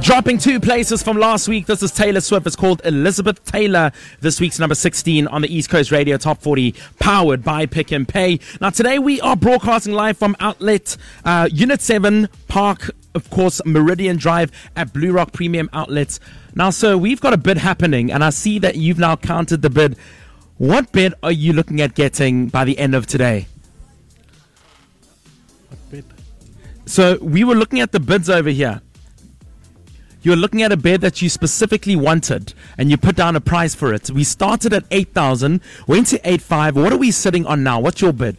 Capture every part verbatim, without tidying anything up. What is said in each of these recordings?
Dropping two places from last week. This is Taylor Swift. It's called Elizabeth Taylor. This week's number sixteen on the East Coast Radio Top forty, powered by Pick and Pay. Now, today we are broadcasting live from Outlet uh, Unit seven Park, of course, Meridian Drive at Blue Rock Premium Outlets. Now, sir, we've got a bid happening, and I see that you've now counted the bid. What bid are you looking at getting by the end of today? What bid? So we were looking at the bids over here. You're looking at a bed that you specifically wanted, and you put down a price for it. We started at eight thousand, went to eight five. What are we sitting on now? What's your bid?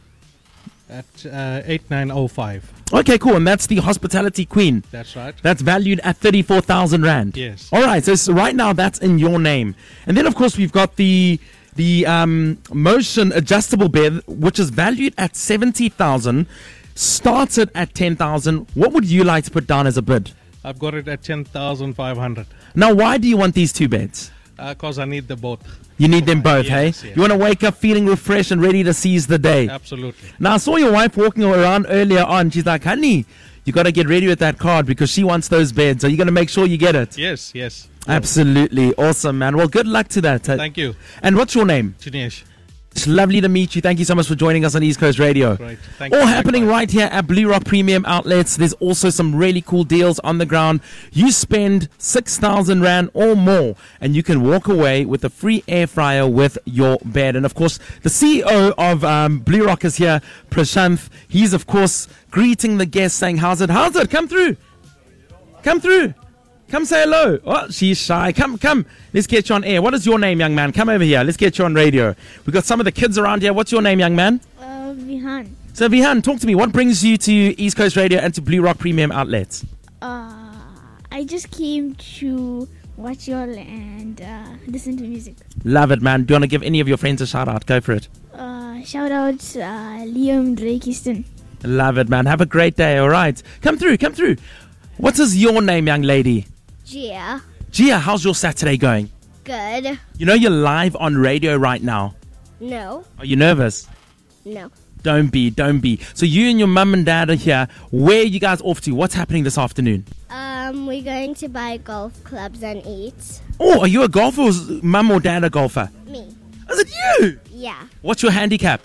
At uh, eight nine oh five. Okay, cool. And that's the Hospitality Queen. That's right. That's valued at thirty-four thousand rand. Yes. All right. So, so right now that's in your name. And then, of course, we've got the the um, motion adjustable bed, which is valued at seventy thousand, started at ten thousand. What would you like to put down as a bid? I've got it at ten thousand five hundred. Now, why do you want these two beds? Because uh, I need the both. You need them both, yes, hey? Yes. You want to wake up feeling refreshed and ready to seize the day. Absolutely. Now, I saw your wife walking around earlier on. She's like, honey, you got to get ready with that card because she wants those beds. Are you going to make sure you get it? Yes, yes. Absolutely. Awesome, man. Well, good luck to that. Thank you. And what's your name? Jinesh. It's lovely to meet you. Thank you so much for joining us on East Coast Radio. Great. Thank All you. happening Likewise. right here at Blue Rock Premium Outlets. There's also some really cool deals on the ground. You spend six thousand rand or more, and you can walk away with a free air fryer with your bed. And of course, the C E O of um, Blue Rock is here, Prashanth. He's, of course, greeting the guests, saying, how's it? How's it? Come through. Come through. Come say hello. Oh, she's shy. Come, come. Let's get you on air. What is your name, young man? Come over here. Let's get you on radio. We've got some of the kids around here. What's your name, young man? Uh, Vihan. So, Vihan, talk to me. What brings you to East Coast Radio and to Blue Rock Premium Outlets? Uh, I just came to watch y'all and uh, listen to music. Love it, man. Do you want to give any of your friends a shout out? Go for it. Uh, shout out uh, Liam Drakiston. Love it, man. Have a great day. All right. Come through. Come through. What is your name, young lady? Gia. Gia, how's your Saturday going? Good. You know you're live on radio right now. No. Are you nervous? No. Don't be, don't be. So you and your mum and dad are here. Where are you guys off to? What's happening this afternoon? Um, we're going to buy golf clubs and eat. Oh, are you a golfer or is mum or dad a golfer? Me. Is it you? Yeah. What's your handicap?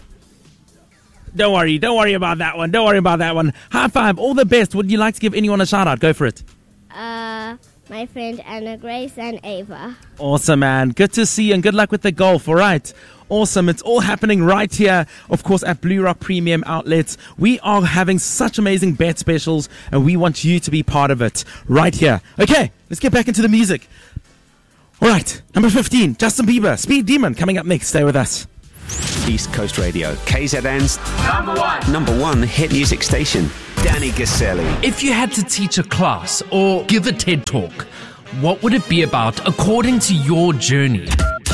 Don't worry, don't worry about that one. Don't worry about that one. High five, all the best. Would you like to give anyone a shout out? Go for it. Uh, my friend Anna Grace and Ava. Awesome, man. Good to see you and good luck with the golf, all right? Awesome. It's all happening right here, of course, at Blue Rock Premium Outlets. We are having such amazing bet specials, and we want you to be part of it right here. Okay, let's get back into the music. All right, number fifteen, Justin Bieber, Speed Demon, coming up next. Stay with us. East Coast Radio, K Z N's number one, number one hit music station. Danny Gaselli. If you had to teach a class or give a TED Talk, what would it be about according to your journey?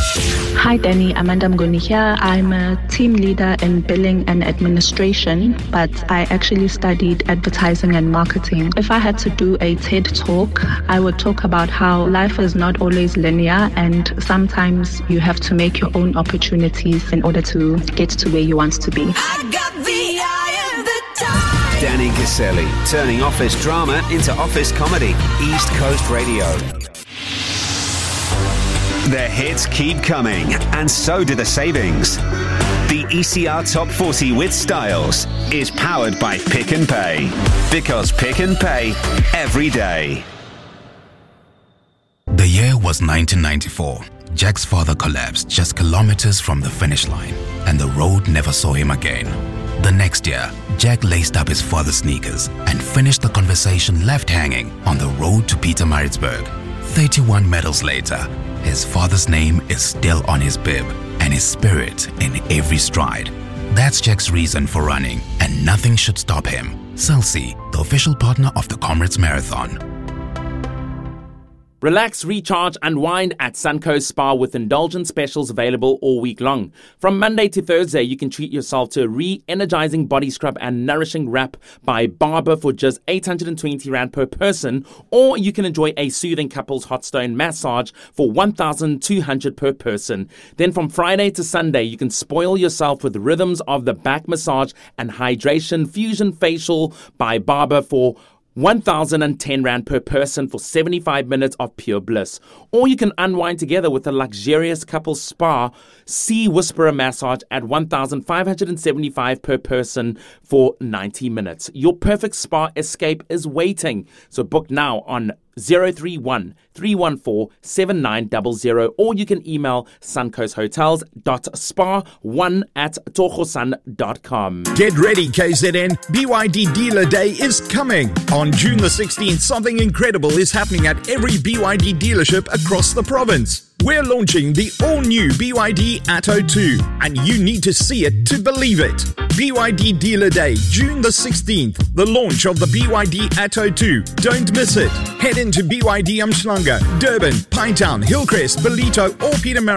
Hi Danny, Amanda Mgoni here. I'm a team leader in billing and administration, but I actually studied advertising and marketing. If I had to do a TED Talk, I would talk about how life is not always linear and sometimes you have to make your own opportunities in order to get to where you want to be. I got the eye of the time. Danny Gaselli, turning office drama into office comedy. East Coast Radio. The hits keep coming, and so do the savings. The E C R Top forty with Styles is powered by Pick and Pay. Because Pick and Pay every day. The year was nineteen ninety-four. Jack's father collapsed just kilometers from the finish line, and the road never saw him again. The next year, Jack laced up his father's sneakers and finished the conversation left hanging on the road to Pietermaritzburg. thirty-one medals later, his father's name is still on his bib and his spirit in every stride. That's Jack's reason for running, and nothing should stop him. Celsi, the official partner of the Comrades Marathon. Relax, recharge, unwind at Suncoast Spa with indulgent specials available all week long. From Monday to Thursday, you can treat yourself to a re-energizing body scrub and nourishing wrap by Barber for just eight hundred twenty rand per person, or you can enjoy a soothing couples hot stone massage for one thousand two hundred per person. Then from Friday to Sunday, you can spoil yourself with rhythms of the back massage and hydration fusion facial by Barber for one thousand ten rand per person for seventy-five minutes of pure bliss. Or you can unwind together with a luxurious couple spa Sea Whisperer massage at one thousand five hundred seventy-five per person for ninety minutes. Your perfect spa escape is waiting. So book now on zero three one, three one four, seven nine zero zero, or you can email suncoasthotels dot spa one at togosan dot com. Get ready, K Z N. B Y D Dealer Day is coming. On June the sixteenth, something incredible is happening at every B Y D dealership across the province. We're launching the all-new B Y D Atto two, and you need to see it to believe it. B Y D Dealer Day, June the sixteenth, the launch of the B Y D Atto two. Don't miss it. Head into B Y D Umhlanga, Durban, Pinetown, Hillcrest, Ballito, or Petermaritzburg